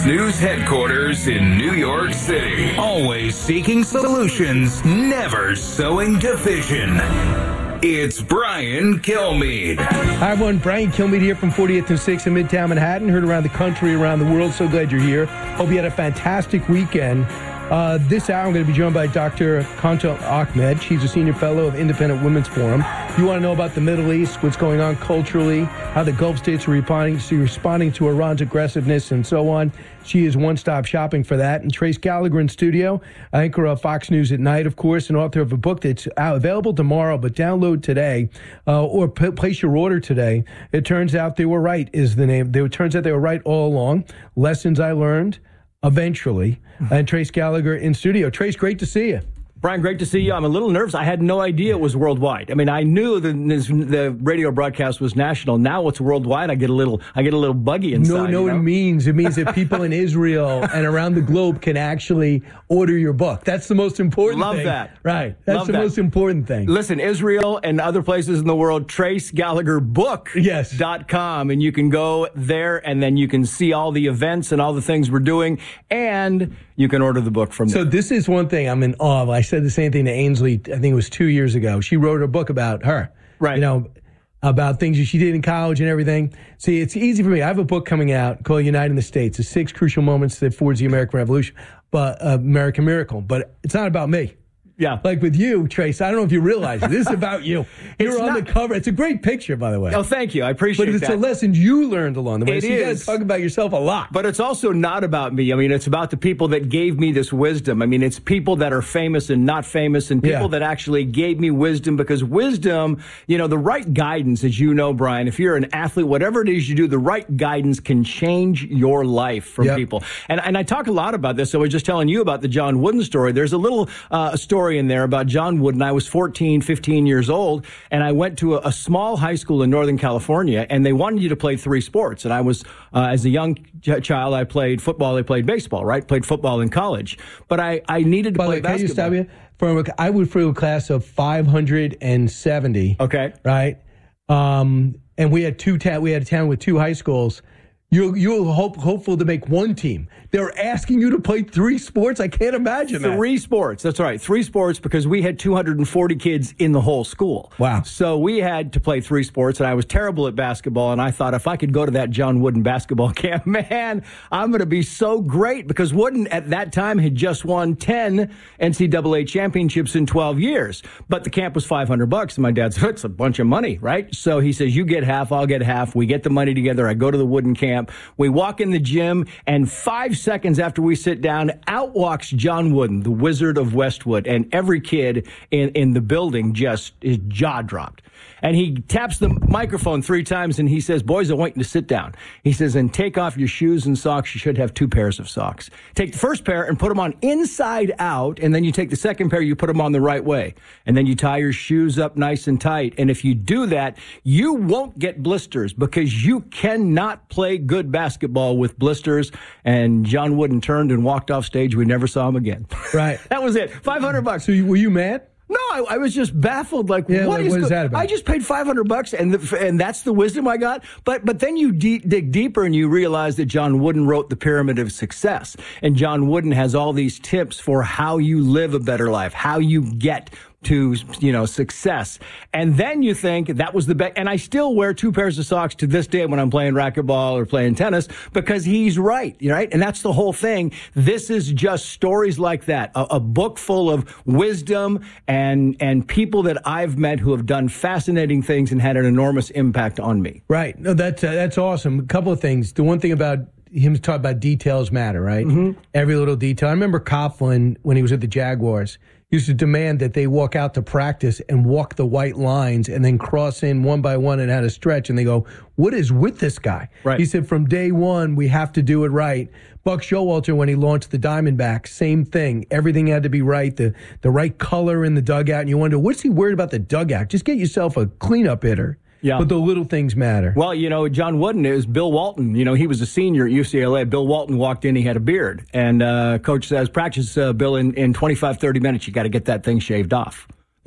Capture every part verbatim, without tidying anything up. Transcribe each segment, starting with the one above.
News headquarters in New York City. Always seeking solutions, never sowing division. It's Brian Kilmeade. Hi, everyone. Brian Kilmeade here from forty-eighth and sixth in Midtown Manhattan. Heard around the country, around the world. So glad you're here. Hope you had a fantastic weekend. Uh, this hour, I'm going to be joined by Doctor Kanta Ahmed. She's a senior fellow of Independent Women's Forum. You want to know about the Middle East, what's going on culturally, how the Gulf states are responding, responding to Iran's aggressiveness, and so on. She is one-stop shopping for that. And Trace Gallagher in studio, anchor of Fox News at Night, of course, and author of a book that's out, available tomorrow, but download today uh, or p- place your order today. It turns out they were right is the name. It turns out they were right all along. Lessons I learned. Eventually. And Trace Gallagher in studio. Trace, great to see you. Brian, great to see you. I'm a little nervous. I had no idea it was worldwide. I mean, I knew the, the radio broadcast was national. Now it's worldwide. I get a little, I get a little buggy inside. No, no, you know? it means it means that people in Israel and around the globe can actually order your book. That's the most important Love thing. Love that. Right. That's Love the that. most important thing. Listen, Israel and other places in the world, Trace Gallagher Book yes. dot com, and you can go there and then you can see all the events and all the things we're doing, and you can order the book from there. So this is one thing I'm in awe of. I said the same thing to Ainsley, I think it was two years ago. She wrote a book about her. Right. You know, about things that she did in college and everything. See, it's easy for me. I have a book coming out called Uniting the States, the six crucial moments that forged the American Revolution, but uh, American Miracle. But it's not about me. Yeah. Like with you, Trace, I don't know if you realize it. This is about you. You're It's on not- the cover. It's a great picture, by the way. Oh, thank you. I appreciate But it's that. a lesson you learned along the way. It so you got is. to talk about yourself a lot. But it's also not about me. I mean, it's about the people that gave me this wisdom. I mean, it's people that are famous and not famous, and people Yeah. that actually gave me wisdom, because wisdom, you know, the right guidance, as you know, Brian, if you're an athlete, whatever it is you do, the right guidance can change your life from Yep. people. And and I talk a lot about this. I was just telling you about the John Wooden story. There's a little uh, story in there about John Wooden. I was fourteen, fifteen years old, and I went to a, a small high school in Northern California, and they wanted you to play three sports. And I was, uh, as a young ch- child, I played football, I played baseball, right? Played football in college. But I, I needed to By the play way, can I just basketball. stop you? From a, I would for a class of five hundred seventy. Okay. Right? Um, and we had two ta- we had a town with two high schools. You're, you're hope, hopeful to make one team. They're asking you to play three sports? I can't imagine that. Three sports. That's right. Three sports, because we had two hundred forty kids in the whole school. Wow. So we had to play three sports, and I was terrible at basketball, and I thought if I could go to that John Wooden basketball camp, man, I'm going to be so great, because Wooden at that time had just won ten N C double A championships in twelve years. But the camp was five hundred bucks, and my dad said, it's a bunch of money, right? So he says, you get half, I'll get half. We get the money together. I go to the Wooden camp. We walk in the gym, and five seconds after we sit down, out walks John Wooden, the Wizard of Westwood, and every kid in, in the building just, his jaw dropped. And he taps the microphone three times, and he says, boys, I want you to sit down. He says, and take off your shoes and socks. You should have two pairs of socks. Take the first pair and put them on inside out, and then you take the second pair, you put them on the right way. And then you tie your shoes up nice and tight. And if you do that, you won't get blisters, because you cannot play good basketball with blisters. And John Wooden turned and walked off stage. We never saw him again. Right. That was it. five hundred bucks. So you, were you mad? No, I, I was just baffled. Like, Yeah, what like, is, what is go- that about? I just paid five hundred bucks, and the, and that's the wisdom I got. But but then you de- dig deeper, and you realize that John Wooden wrote the Pyramid of Success, and John Wooden has all these tips for how you live a better life, how you get to, you know, success. And then you think that was the best. And I still wear two pairs of socks to this day when I'm playing racquetball or playing tennis, because he's right, right? And that's the whole thing. This is just stories like that, a, a book full of wisdom and and people that I've met who have done fascinating things and had an enormous impact on me. Right. No, that's, uh, that's awesome. A couple of things. The one thing about him talking about details matter, right? Mm-hmm. Every little detail. I remember Coughlin, when he was at the Jaguars, used to demand that they walk out to practice and walk the white lines and then cross in one by one and had a stretch. And they go, what is with this guy? Right. He said, from day one, we have to do it right. Buck Showalter, when he launched the Diamondbacks, same thing. Everything had to be right, the, the right color in the dugout. And you wonder, what's he worried about the dugout? Just get yourself a cleanup hitter. Yeah. But the little things matter. Well, you know, John Wooden is Bill Walton. You know, he was a senior at U C L A. Bill Walton walked in, he had a beard. And uh, coach says, practice, uh, Bill, in, in twenty-five, thirty minutes, you got to get that thing shaved off.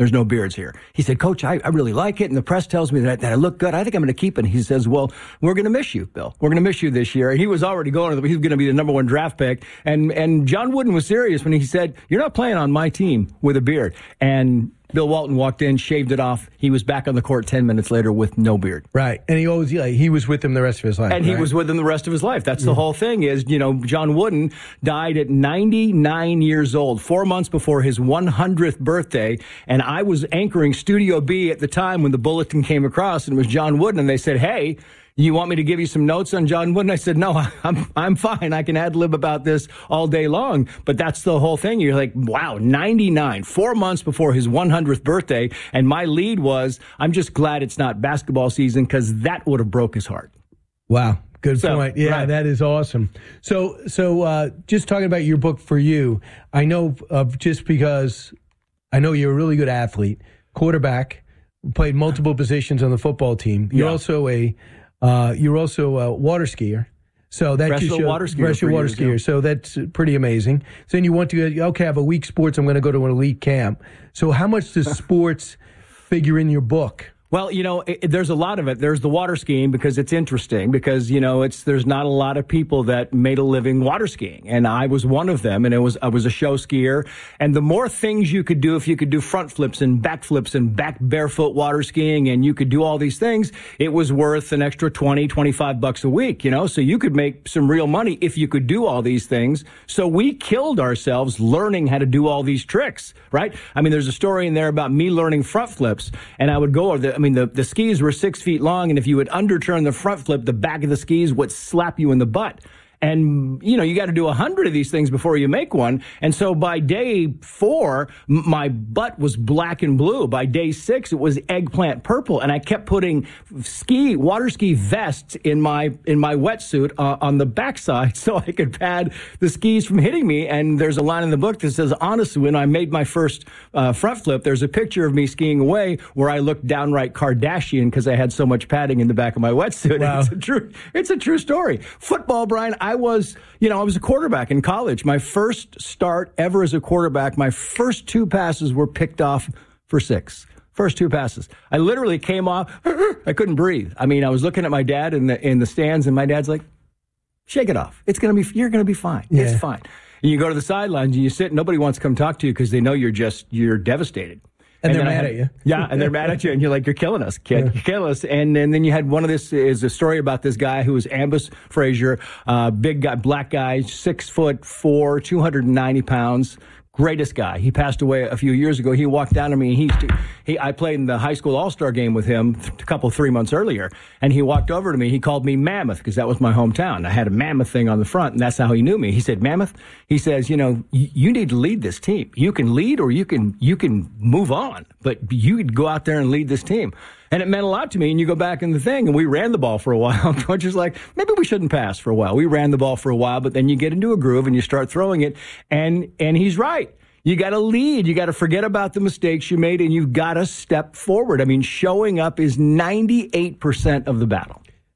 There's no beards here. He said, Coach, I, I really like it, and the press tells me that, that I look good. I think I'm going to keep it. And he says, well, we're going to miss you, Bill. We're going to miss you this year. And he was already going to the, he was going to be the number one draft pick. And, and John Wooden was serious when he said, you're not playing on my team with a beard. And Bill Walton walked in, shaved it off. He was back on the court ten minutes later with no beard. Right. And he always, yeah, he was with him the rest of his life. And right? he was with him the rest of his life. That's yeah. the whole thing is, you know, John Wooden died at ninety-nine years old, four months before his one hundredth birthday. And I was anchoring Studio B at the time when the bulletin came across, and it was John Wooden. And they said, hey, you want me to give you some notes on John Wooden? I said, no, I'm I'm fine. I can ad-lib about this all day long. But that's the whole thing. You're like, wow, ninety-nine, four months before his one hundredth birthday. And my lead was, I'm just glad it's not basketball season because that would have broke his heart. Wow. Good so, point. Yeah, right. That is awesome. So, so uh, just talking about your book for you, I know of just because I know you're a really good athlete, quarterback, played multiple positions on the football team. You're yeah. also a Uh, you're also a water skier. So that Freshville just water skier. Freshville water skier. Yeah. So that's pretty amazing. So then you want to go, okay, I have a week sports, I'm going to go to an elite camp. So how much does sports figure in your book? Well, you know, it, there's a lot of it. There's the water skiing because it's interesting because, you know, it's there's not a lot of people that made a living water skiing. And I was one of them. And it was I was a show skier. And the more things you could do, if you could do front flips and back flips and back barefoot water skiing and you could do all these things, it was worth an extra twenty, twenty-five bucks a week, you know, so you could make some real money if you could do all these things. So we killed ourselves learning how to do all these tricks, right? I mean, there's a story in there about me learning front flips and I would go over the I mean, the, the skis were six feet long, and if you would underturn the front flip, the back of the skis would slap you in the butt. And, you know, you got to do a hundred of these things before you make one. And so by day four, m- my butt was black and blue. By day six, it was eggplant purple. And I kept putting ski, water ski vests in my, in my wetsuit uh, on the backside so I could pad the skis from hitting me. And there's a line in the book that says, honestly, when I made my first uh, front flip, there's a picture of me skiing away where I looked downright Kardashian because I had so much padding in the back of my wetsuit. Wow. It's a true, it's a true story. Football, Brian, I I was, you know, I was a quarterback in college. My first start ever as a quarterback, my first two passes were picked off for six. First two passes. I literally came off. I couldn't breathe. I mean, I was looking at my dad in the in the stands, and my dad's like, shake it off. It's going to be, you're going to be fine. Yeah. It's fine. And you go to the sidelines and you sit, and nobody wants to come talk to you because they know you're just, you're devastated. And, and they're mad had, at you. Yeah, and they're mad at you, and you're like, you're killing us, kid. Yeah. You're killing us. And, and then you had one of this is a story about this guy who was Ambus Frazier, uh, big guy, black guy, six foot four, two hundred ninety pounds. Greatest guy. He passed away a few years ago. He walked down to me, and he, he I played in the high school all-star game with him a couple, three months earlier, and he walked over to me. He called me Mammoth because that was my hometown. I had a Mammoth thing on the front, and that's how he knew me. He said, Mammoth, he says, you know, y- you need to lead this team. You can lead or you can you can move on, but you could go out there and lead this team. And it meant a lot to me. And you go back in the thing, and we ran the ball for a while. Coach was like, maybe we shouldn't pass for a while. We ran the ball for a while, but then you get into a groove and you start throwing it. And and he's right. You got to lead. You got to forget about the mistakes you made, and you've got to step forward. I mean, showing up is ninety-eight percent of the battle.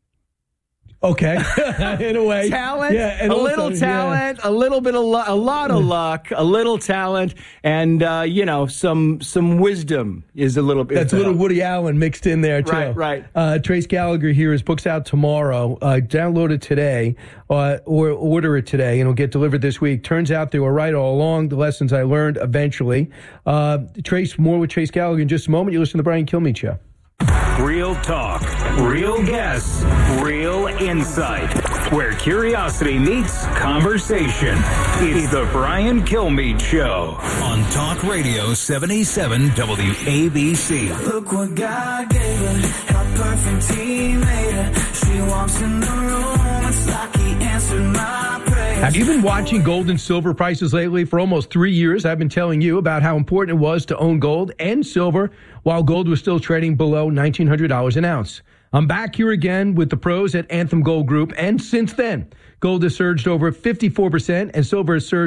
Okay, in a way. Talent, yeah, and a also, little talent, yeah. a little bit of luck, a lot of luck, a little talent, and, uh, you know, some some wisdom is a little bit. That's a little Woody Allen mixed in there, too. Right, right. Uh, Trace Gallagher here. His book's out tomorrow. Uh, download it today uh, or order it today, and it'll get delivered this week. Turns out they were right all along, the lessons I learned eventually. Uh, Trace, more with Trace Gallagher in just a moment. You listen to the Brian Kilmeade Show. Real talk, real guests, real insight. Where curiosity meets conversation. It's the Brian Kilmeade Show on Talk Radio seventy-seven W A B C. Look what God gave her, how perfect He made her. She walks in the room, it's like He answered my prayer. Have you been watching gold and silver prices lately? For almost three years, I've been telling you about how important it was to own gold and silver while gold was still trading below nineteen hundred dollars an ounce. I'm back here again with the pros at Anthem Gold Group, and since then, gold has surged over fifty-four percent and silver has surged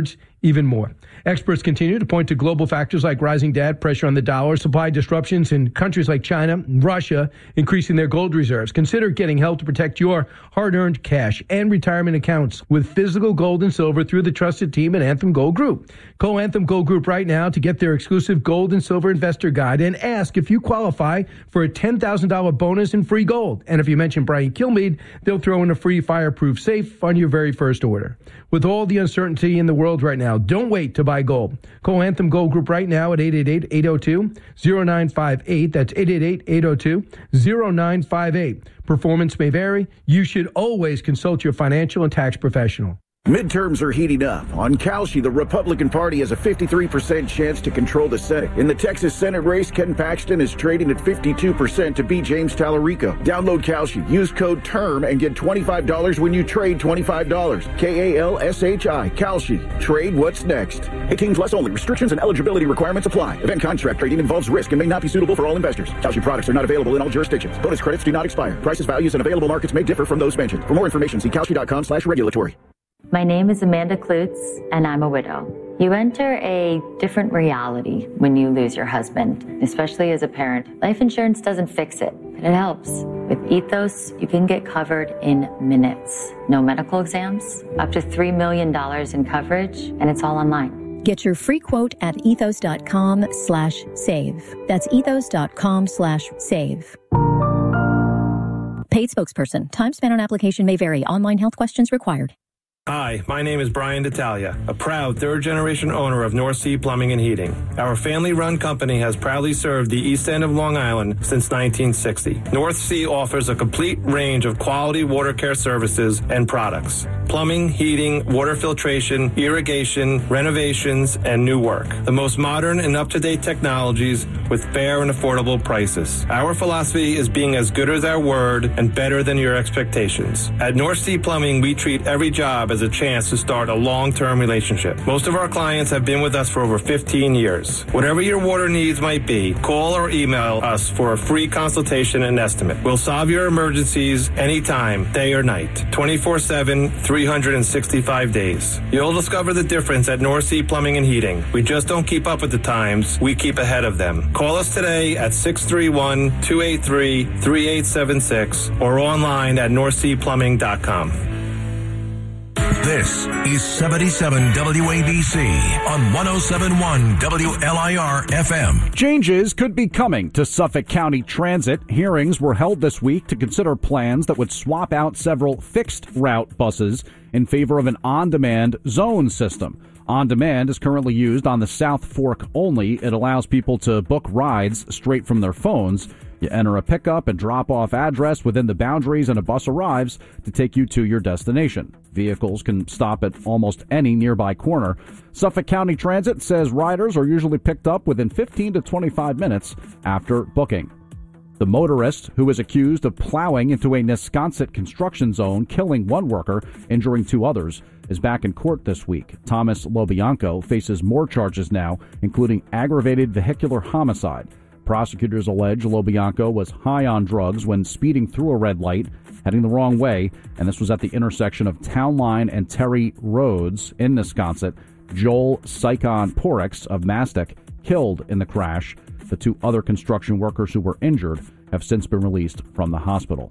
even more. Experts continue to point to global factors like rising debt, pressure on the dollar, supply disruptions in countries like China and Russia, increasing their gold reserves. Consider getting help to protect your hard-earned cash and retirement accounts with physical gold and silver through the trusted team at Anthem Gold Group. Call Anthem Gold Group right now to get their exclusive gold and silver investor guide and ask if you qualify for a ten thousand dollars bonus in free gold. And if you mention Brian Kilmeade, they'll throw in a free fireproof safe on your very first order. With all the uncertainty in the world right now, don't wait to buy gold. Call Anthem Gold Group right now at eight eight eight, eight oh two, oh nine five eight. That's eight eight eight, eight oh two, oh nine five eight. Performance may vary. You should always consult your financial and tax professional. Midterms are heating up. On Kalshi, the Republican Party has a fifty-three percent chance to control the Senate. In the Texas Senate race, Ken Paxton is trading at fifty-two percent to beat James Tallarico. Download Kalshi. Use code TERM and get twenty-five dollars when you trade twenty-five dollars. K A L S H I. Kalshi. Trade what's next. eighteen plus only. Restrictions and eligibility requirements apply. Event contract trading involves risk and may not be suitable for all investors. Kalshi products are not available in all jurisdictions. Bonus credits do not expire. Prices, values, and available markets may differ from those mentioned. For more information, see kalshi.com slash regulatory. My name is Amanda Klutz, and I'm a widow. You enter a different reality when you lose your husband, especially as a parent. Life insurance doesn't fix it, but it helps. With Ethos, you can get covered in minutes. No medical exams, up to three million dollars in coverage, and it's all online. Get your free quote at ethos.com slash save. That's ethos.com slash save. Paid spokesperson. Time spent on application may vary. Online health questions required. Hi, my name is Brian D'Italia, a proud third-generation owner of North Sea Plumbing and Heating. Our family-run company has proudly served the east end of Long Island since nineteen sixty. North Sea offers a complete range of quality water care services and products. Plumbing, heating, water filtration, irrigation, renovations, and new work. The most modern and up-to-date technologies with fair and affordable prices. Our philosophy is being as good as our word and better than your expectations. At North Sea Plumbing, we treat every job as a chance to start a long-term relationship. Most of our clients have been with us for over fifteen years. Whatever your water needs might be, call or email us for a free consultation and estimate. We'll solve your emergencies anytime, day or night, twenty-four seven, three hundred sixty-five days. You'll discover the difference at North Sea Plumbing and Heating. We just don't keep up with the times, we keep ahead of them. Call us today at six three one, two eight three, three eight seven six or online at north sea plumbing dot com. This is seventy-seven W A B C on one oh seven point one W L I R F M. Changes could be coming to Suffolk County Transit. Hearings were held this week to consider plans that would swap out several fixed route buses in favor of an on-demand zone system. On-demand is currently used on the South Fork only. It allows people to book rides straight from their phones. You enter a pickup and drop-off address within the boundaries, and a bus arrives to take you to your destination. Vehicles can stop at almost any nearby corner. Suffolk County Transit says riders are usually picked up within fifteen to twenty-five minutes after booking. The motorist, who is accused of plowing into a Nesconset construction zone, killing one worker, injuring two others, is back in court this week. Thomas Lobianco faces more charges now, including aggravated vehicular homicide. Prosecutors allege Lobianco was high on drugs when speeding through a red light, heading the wrong way, and this was at the intersection of Town Line and Terry Roads in Nesconset. Joel Sykon Porix of Mastic killed in the crash. The two other construction workers who were injured have since been released from the hospital.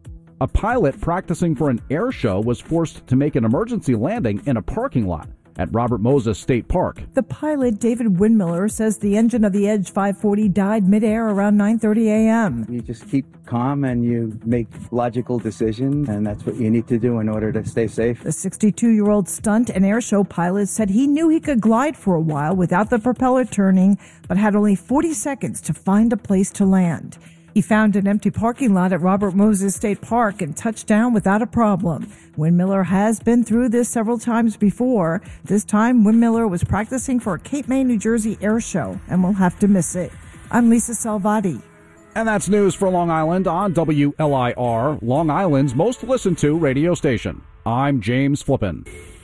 A pilot practicing for an air show was forced to make an emergency landing in a parking lot at Robert Moses State Park. The pilot, David Windmiller, says the engine of the Edge five forty died midair around nine thirty a.m. You just keep calm and you make logical decisions, and that's what you need to do in order to stay safe. The sixty-two-year-old stunt and air show pilot said he knew he could glide for a while without the propeller turning, but had only forty seconds to find a place to land. He found an empty parking lot at Robert Moses State Park and touched down without a problem. Windmiller has been through this several times before. This time, Windmiller was practicing for a Cape May, New Jersey air show and will have to miss it. I'm Lisa Salvati. And that's news for Long Island on W L I R, Long Island's most listened to radio station. I'm James Flippin.